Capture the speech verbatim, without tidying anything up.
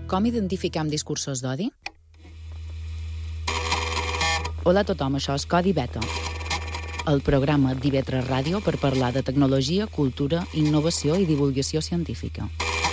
Com identificam discursos d'odi? Hola a tothom, això és Codi Beta, el programa d'I V tres Ràdio per parlar de tecnologia, cultura, innovació i divulgació científica.